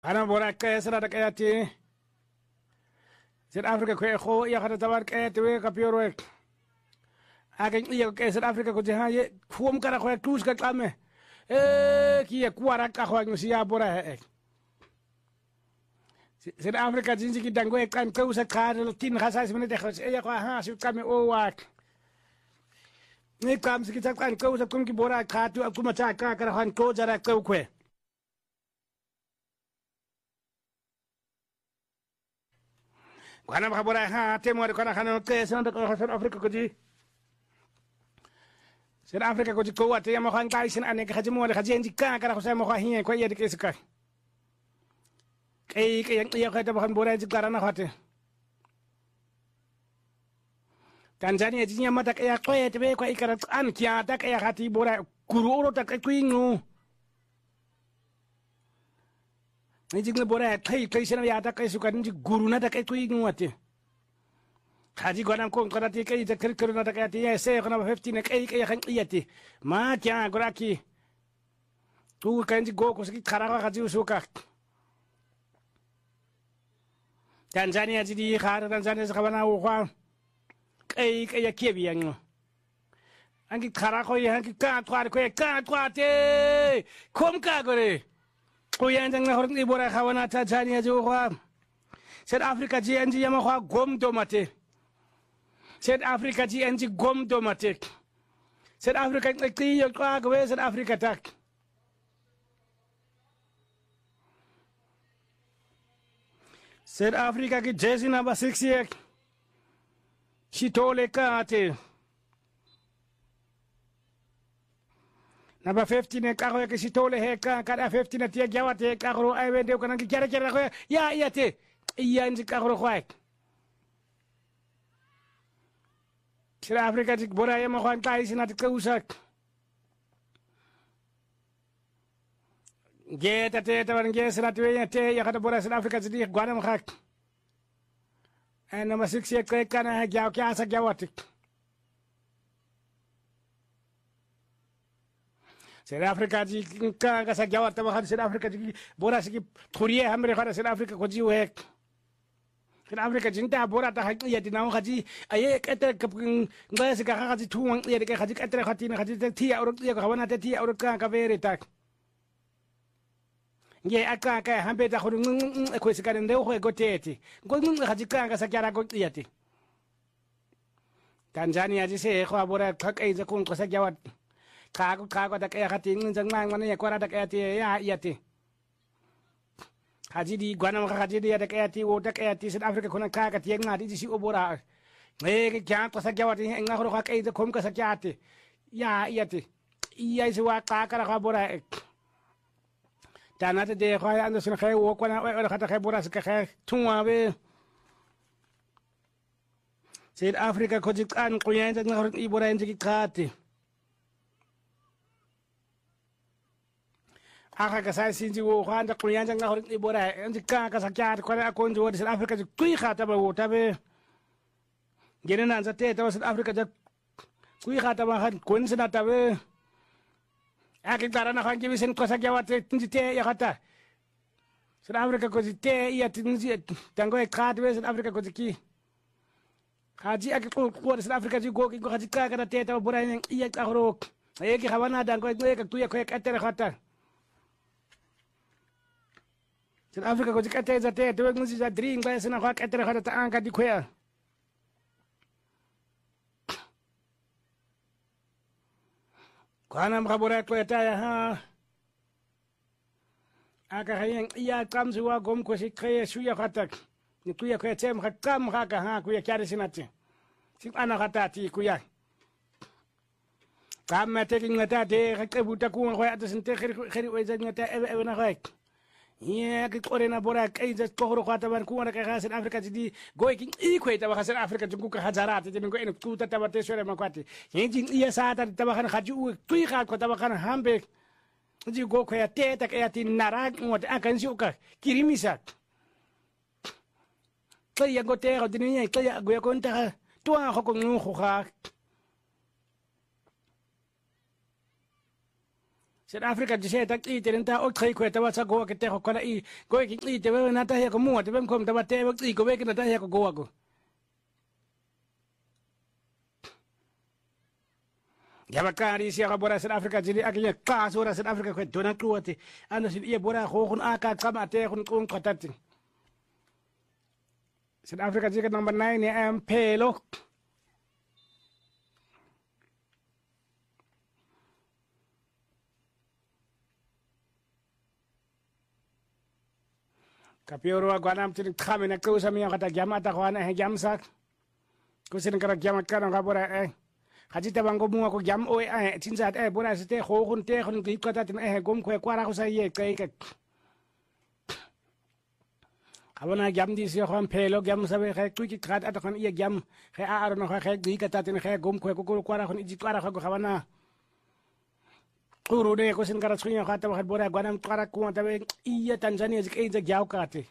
Ana bora ke sera ke ati. South Africa ko ya khata tabar ke te ka pioro. Agen iya ke South Africa ko jaha ye fuom kara ko tus ka klame. Ki ya kuara ka ko ngusia bora. South Africa jinji ki dango kan ko sa ka tin khasa se menete khos ya ko ha su kame o wak. Ni kam se ki ta kan ko sa kum ki bora ka tu akuma ta ka kara han ko jara ko kwe. Kana makabora ha temo kana kana ke sana ko South Africa ko ji South Africa ko ji ko ate mo kan kai sin ane ka ji mo ka ji enji ka kana ko sa mo ka hin ko yedi ke ska ke yang iya ka ta kan bora ji karana hate Tanzania ji nyama ta ya ko yete be ko ikara an kya ta ya hati bora kururo ta ku ingu ni jingle bora kai sena ya ta kai suka ni guru na ta kai tu ingu ate Haji gwanam ko karati kai ta kir na ta kai ya se kana 15 ne kai kan iyati ma kya goraki tu kan ji go ko siki khara haji usuka Tanzania ji di khara Tanzania sa kabana wo kwa kai ya kebi yang angi khara ko ya angi ka te kom ka gore ko yang jang na hor ni bora khawana Tanzania jo kwa South Africa ji anji yama kwa gom do mate South Africa ji anji gom do mate South Africa ki yo kwa go South Africa tak South Africa ki jersey number 6 ye Shitole kate Number 15 ka ko ke Shitole he ka 15 tie jawate ka ko ay wende ko nang kere ko ya iyate iya nji ka ko khwai South Africa dik bora yema khwan kai sinat ka usak Geta te wan sinat we te ya kada bora South Africa dik gwanam khak and number 6 ye ko kana ha jaw kya sa jawate South Africa ji ka sa jawate ba South Africa ji bora siki thuriye hamre khara South Africa ko ji we South Africa jinta bora ta hakiya dinaw khaji aye kete ngaya sika khaji tuwang ye ke khaji kete khatina khaji ti auro ye khawana ti auro ka vere tak nge aka hambe ta khuru ko sika nde ho goteti ngo khaji ka sakara ko yati Tanzania ji se kho bora khakai za kun ko sakyawat ka ko ta ka khatin jangman ngane ya kwara ta ka ya yati Haji di gwanam haji di ada kayati wo ta kayati South Africa kuna ka ti ngati ji si obora ke kya to sa jawati nga ho ka kai kom ka sa kyati ya iyati iya si wa ka ka bora tanate de ko ando sun khay wo ko na wa khata khay bora sa khay tunwa be South Africa ko ji kan ko yan nga ho ibora en ji kati Aka ka sai sinji wo khanda kunyanja nga hori ibora anji ka sakya ko na ko njo South Africa ji kui khata ba wo tabe gene na za te South Africa ja kui khata ba han kun sina tabe aki dara na khanji bisen ko sakya wate tinji te ya khata South Africa ko ji te ya tinji tango e khata South Africa ko ji ki haji aki ko South Africa ji go ki ko haji ka te ta bora iya ka horo e ki khawana dango e ka tu ya ko ka tere khata South Africa ko jikate za te to nguzi za dream ba sina kwa katere khata ta anga di khoya Kwana mkhabora ko ta ya ha aka hayen iya kamzi wa gom ko sikhe suya khata ni kuya ko tem khakam khaka ha kuya kyari sinati sik ana khata ti kuya kamate ngata de khakebuta ku khoya to sinte khiri weza ngata e na khoy Yeah, ke korena bora kai just kohoro khata ban ku na ka South Africa di goy king ikwe ta ba South Africa ku ka hazarat je ngo en ku ta ba te sore makwati yin iya sa ta ba kan khaju tu kha ko ta ba kan hambe ji go ko ya te ta ka tin narag ngot akan si ka kirimisa ka ya go te ro dini ka ya go ya kon ta tu a ko ngu kha South Africa jise ta ite nta o trai ko ta wasa go ke te ko kala I go ki ite we na ta he ko mu te bem kom ta te we ko we ke na ta he ko go go Jabakari sia ka bora South Africa jili akinya ka sura South Africa ko dona kluati ana sin ia bora ko kun aka kama te kun kun katati South Africa jika number 9 ya Mpelo Kapioro wa gwanam tin kame na ko sa miya kata jamata ko ana he jamsak ko sin kara jamat kana ka bora Haji ta bango mu ko jam o tinza bora sete ko kun te kun ki kata tin gom ko kwara ko sa ye kai ka Abona jam di si ko Mpelo jam sabe khay ku ki khat at kan ye jam khay aro no khay ki kata tin gom ko kwara kun iji kwara ko khawana Uru de ko sin kara sunya khata wa bora gwanam kwara ko ta be iya Tanzania zik e jaw kate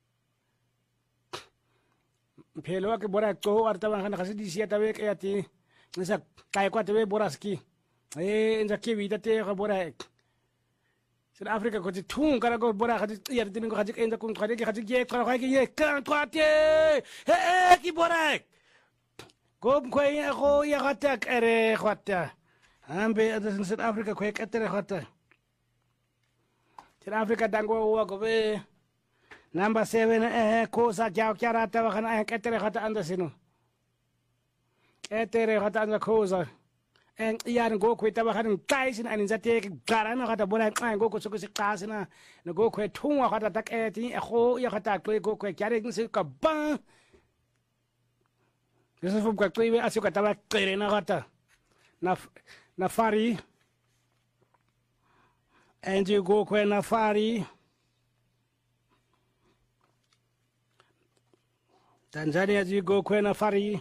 Mpelo ke bora to arta ban kan khasi di si ta be ke ati Nisa kaya kwa tewe boraski nza kiwi tate ka bora South Africa ko tung kara ko bora khadi yar tin ko khadi enza kun khadi khadi ye kara khadi ye kan twate ki bora gom ko ye ko ya khata ere khata ambe adas South Africa ko etere khata South Africa dango wa ko be number 7 ko sa kya kya ta wa khana etere khata andasino Etere khata anga khoza en iyan go ko taba khan taisin anin zate garana khata bola kan go ko so se qasina no go ko thunga khata tak eti kho ya khata ko go ko kyare ngi ka ba Yeso fum ka kliwe asu ka taba kerena khata na fari enji go ko na fari Tanzania ji go ko na fari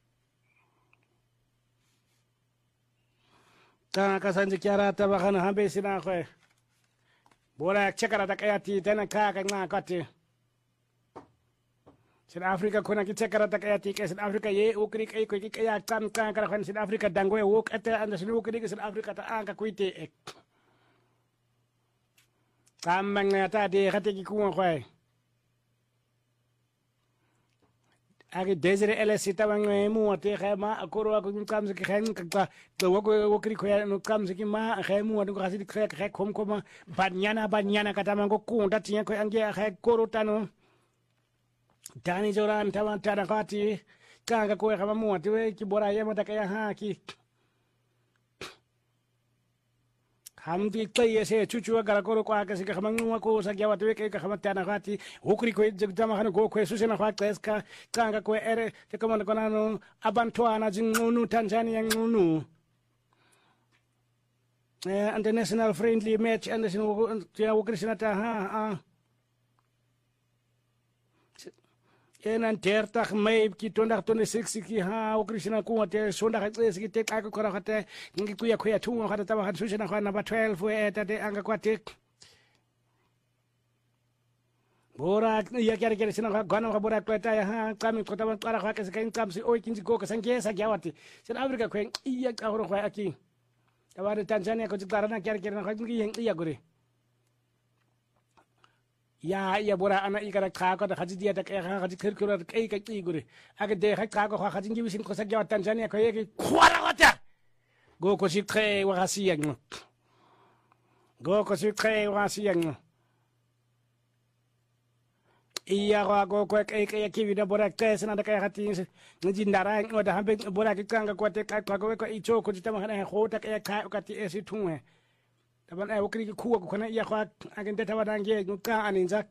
Ta kasanji kiara ta bakana hambe sina kwe. Bora chekara ta kayati tena kaka nga kati. South Africa kuna ki chekara ta kayati ke South Africa ye ukri kai ko ki kaya kan kan kara kan South Africa dangwe wok ete anda sinu ukri ke South Africa ta anka kuite ek. Kamang na ta de khate ki kuwa kwe. Agi Desire LSC tabang mu ate khama akoro ko kam se khen ka to wo kri ko no kam se ki ma khemu adu khasi khek khom khom banyana kata mango ku ndati ko ange khek koro tano Dani joran taman tada khati kanga ko khama mu ate we ki bora yema ta kaya ha ki हम भी कई ऐसे चुचुआ गला करो को आके से खमंगुआ को सग्या वाते के खमत्या ना खाती हुकरी को जगदमा खन गो को सुसे ना खात का कांगा को एरे ते कमन कोना no abantua na jingunu Tanzania ngunu international friendly match and sin ya ukrisina ta ha enan tertak mai ki tondak tonde sexy ki ha ukrisina ku te sonda ka tsi te ka ko ra te ngi ku ya tu ka ta ba su na na ba 12 we ta te anga kwa te bora ya kere kere sina ka gana ka bora ko ta ya ha kami ko ta ba ra ka ke kan kam si oi kinji go ka sanke sa gyawati sin Africa ko iya ka ro ko aki ta ba Tanzania ko jikara na kere kere na ka ngi iya gore ya iya bora ana ikara ka ko da haji dia da ka haji kirkiro da kai kai gure aga de ka ko haji ngi bisin ko sa gyawat Tanzania ko yegi kwara wata go ko si tre wa hasiyang go ko si tre wa hasiyang iya ko kai kai ki vida bora ka sana da kai hati ngi ndara ngoda hambe bora ki kanga ko te ka ko icho ko tama hana ho ta ka ti esi tunwe taban ay wakri ki kuwa ko na iya ko agin ta wadange ka aninzak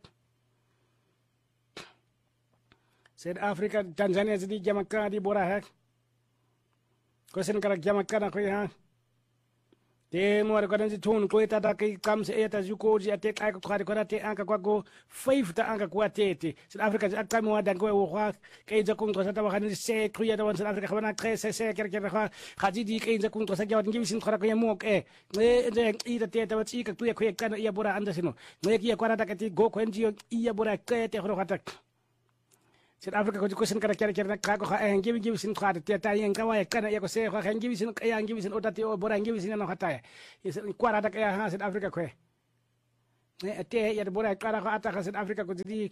South Africa Tanzania zidi jamaka di bora hak ko sen kara jamaka na ko ha te mo ko dan tun ko ta da kai kam se eta juko ji ate ka ko ko te anka ko go 5 ta anka ko te South Africa at kam wa dan ko wa kai ja kun ko sa ta wa han se kriya da South Africa bana tre se ker ha haji di kai ja kun ko sa ja ngi sin khara ko ya mo ke ne ida te ta wa chi ka tu ya ko kan ya bora anda sino ne ki ya ko ta ka ti go ko nji ya bora ke te khoro khata South Africa ko kusin kara kera na ka ko ngibi sin khade te ta yen ka wa kana ya ko se ko ngibi sin ya ngibi sin otati o bora ngibi sin no khata is kwara da ya ha South Africa ko ne te ya bora kara ko ata South Africa ko di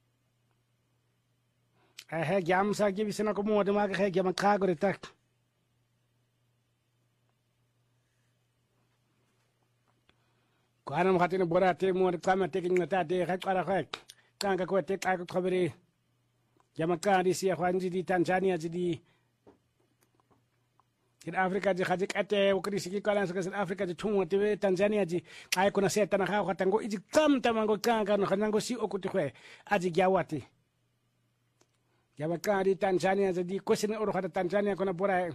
jam sa ngibi sin ko mo de ma ka jam ka go ta ko anam khatine bora te mo de kama te kin ta de kara ko ko te ka ko khabari Jamaica di sia kwanji di Tanzania di Afrika di khajik ate ukri siki kala sa Afrika di tungo te Tanzania di ay kuna seta na kha tango iji kam tamango kanga no khanango si okuti khwe aji gyawati Jamaica di Tanzania di kosin oro khata Tanzania kuna bora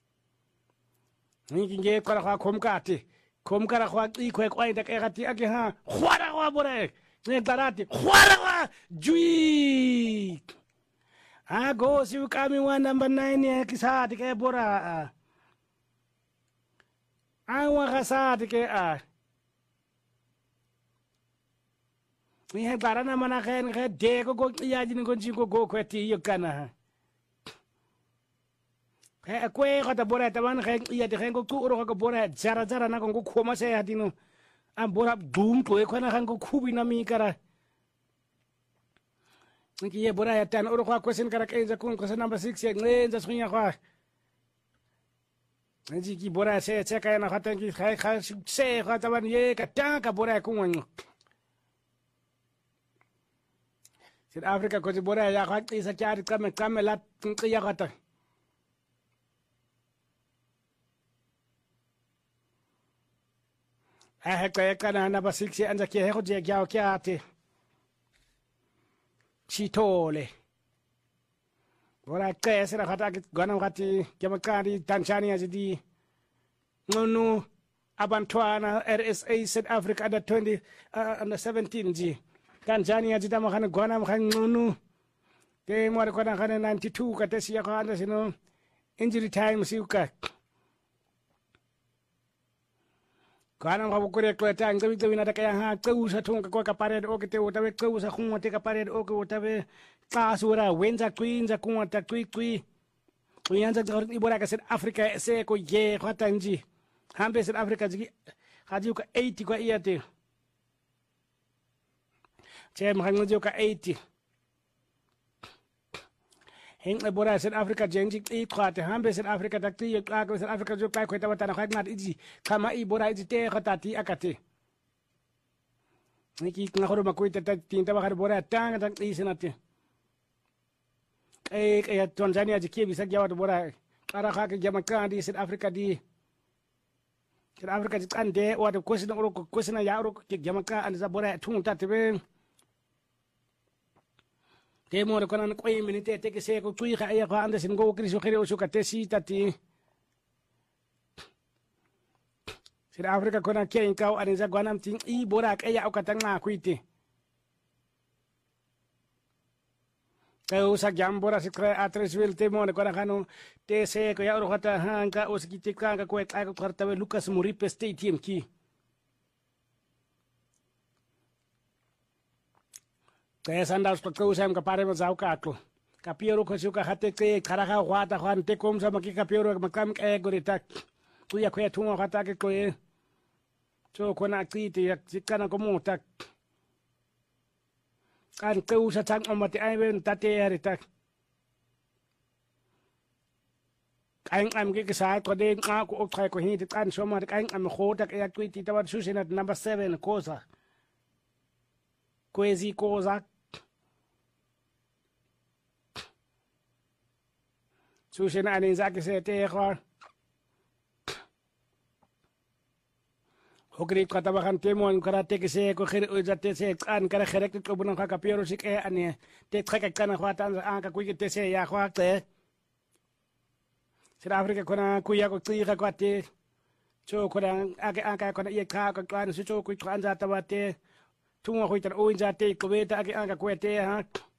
ni kinge kala kha komkati komkara khwa i khwe kwai da kati ake ha khwara khwa bora ne darati khwara khwa jui go si kami wa number 9 ya kisati ke bora wa kasati ke ni he barana mana khen khe de go ya jini go jingo go kweti yokana he kwe khata bora taban khe ya de khen go ku ro go bora jara jara na go khoma se hadino am bora dum to e khona khan go khubi na mi kara Niki ye bora ya tan oro kwa question kara kenza kun question number 6 ya ngenza sunya kwa Nji ki bora se kaya na khata ki khai se khata ban ye ka ta ka bora kun South Africa ko bora ya kha isa kyar kam la ya khata ka kana number 6 ya anja ki he ko je gyao kyate Chitole. Bora kaya na khata gana khati Jamaica di Tanzania di Nunu Abantwana RSA South Africa under 20 under 17 ji Tanzania di dama khana gana khan Nunu ke mo ko na khana 92 ka tesi ya khana sino injury time siuka Kana ngabu kure ko ta ngabi to winata kaya ha tsu sa thung ko ka pared o ke te o tabe tsu sa khung te ka pared o ke o tabe ka sura wenza twinza ku ta twi uyanza ngor ibora ka South Africa se ko ye khatanji hambe South Africa ji haji ka 80 kwa iate che mhango ka 80 Heng bora South Africa jenji i khate hambe South Africa takti ka ko South Africa jo kai khota batana khat ngat iji kama i bora iji te khatati akate niki ngahoro makuita ta tinta bakar bora tang takti sinate ya Tanzania ji ke bisa jawat bora ara kha ke Jamaica di South Africa di South Africa ji ande wa de kosina oro kosina ya oro ke Jamaica an za bora tung tatbe Temo re konan ko minute te ke se ko tui ga ya ga ande sin go kriso khere o suka te si tati South Africa kona ke in kau ane za gwanam ting i bora ka ya o katanga kuite Kau sa jambora sikra atreswil temo re kona kanu te se ko ya ro kata hanga o sikite ka ko ta ko karta Lucas Muripe Stadium ki Kaya sandaus to usam ka pare mazau ka aklo. Kapioro ko suka hate ke karaka wata kwan te kom sama ki kapioro makam e gorita. Kuya kwe tunga kata ke ko e. So kona akiti ya sikana ko mutak. Kan ke usa tang omate ai ben tate arita. Kain am ke sa ko de nga ko ok ko hin kan so ma kain am khota ke akiti tawat susinat number 7 kosa. Kwezi kosa Susena ane zake se te kwa Hokri kata bakan temon karate ke se ko khere ujate se an kare khere ko bunan ka piero sik e ane te trek kana kwa tan an ka kuike te se ya kwa te South Africa kona kuya ko tira kwa te cho kona ake aka kona ye ka ko kan su cho ku kan za ta bate tunga ko tar o inja te ko beta ake aka ko te ha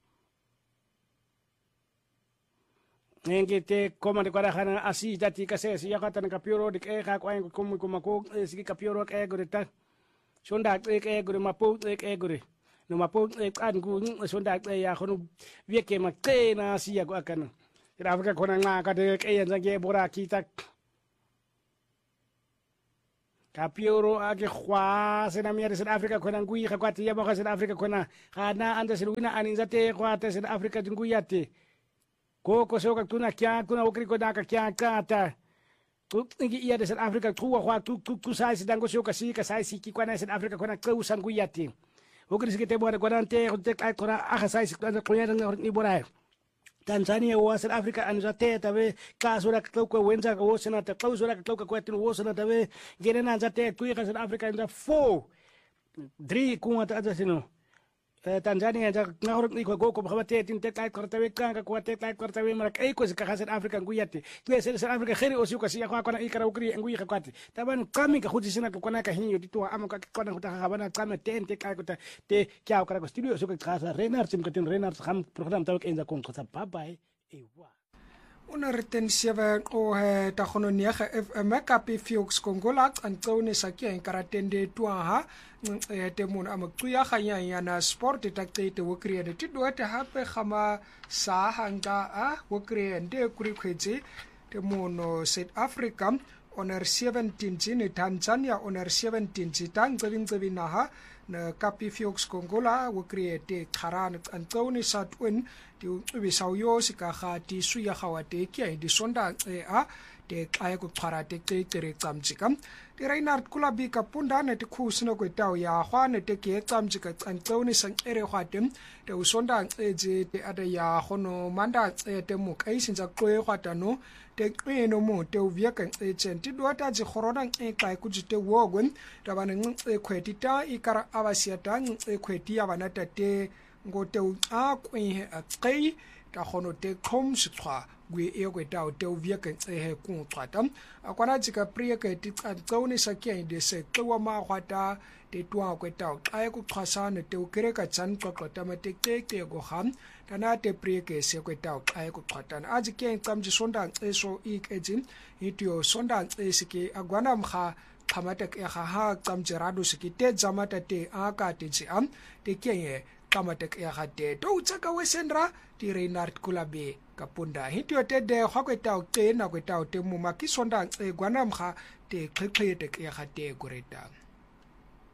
Nenge te koma de kara khana asi tati ka se si yakata na kapioro de ke ka kwa ko mako si kapioro ke gore ta sonda ke gore mapo ke gore noma po eqani ku sonda ya khona vieke maqena siya ku akana South Africa khona nqa kade eyenza ngebora kita kapioro ake khwa sena mia South Africa khona ngui ga kwathi ya ba South Africa khona gana anda silwina aninza te kwate South Africa nguyate koko soka tuna kya kuna ukriko daka kya kata ngi iya de South Africa tuwa kwa tu sai sidango soka sika sai siki kwana South Africa khona qeusa nguyate ukri sikete bora kwanante te kai khona aga sai sikana khonya ni bora Tanzania wa South Africa anzate tabe kasura kloka wenza ko sena ta kausura kloka kwatin wo sena tabe gerena anzate kuika South Africa nda 3 kuma ta sino Tanzania ja ngahor ni ko ko bhabate tin te kai kortabe kanga ko te kai kortabe mara kai ko zika South Africa nguyate tu South Africa kheri osuka siya kwa kona ikara ukri nguyi kwati taban kami ka khuti sina ko kona ka hinyo ditwa amaka kona huta habana kama te kai ko te kya kara ko studio suka khasa Renard sim katin Renard kham program tawak enza kon khasa bye ewa Onder 7 o ta khono niega FM kapi Fiox Kongola antone sakia en karatende tuaha te mon amaktuya khanya yana sport takte te wokri de tidwa te hape khama sa hanga a wokri ende kuri khweje te mon South Africa onder 17 ni Tanzania onder 17 tang tsebin naha na kapi Fiox Kongola wokri te kharan antone satwin di bisauyo sika ga di suya khawate ke di sonda a de kaya ku phara te tere tsamjika di Reinhard Kulabi ka punda ne te khusino ko taw ya khwa ne te ke tsamjika tsantoni sang ere khwatem te usonda je te ada ya khono manda te mu kai sinja kwe khwatano te kweno mo te uvia kan echenti dwata ji khorona kai ku jite wogwen tabane khweti ta ikara abasiata khweti abana tate ngote a kwe a tkai ta khono te khom sitwa gwe e gwe ta te uvia kan he ku twata akwana jika priya ke ti tsoni sakya de se twa ma khwata te twa kwe ta ai ku khwasa ne te ukere ka chan tlota mate ke go ham tana te priya ke se kwe ta ai ku twata a jike tsamji sonda eso ik ejin itio sonda esike agwana mkha khamata ke ha tsamji radu sikite jamata te aka te ji am te ke kamatek ya khate to tsaka wesendra ti Reinhard Kulabi kapunda hityo te de khwakweta ke na kweta te mu makisonda gwanamkha te khekhe te ya khate kureta